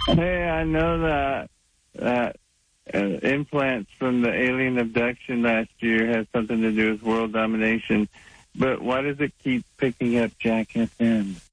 Hey, I know that implants from the alien abduction last year has something to do with world domination, but why does it keep picking up Jack FM?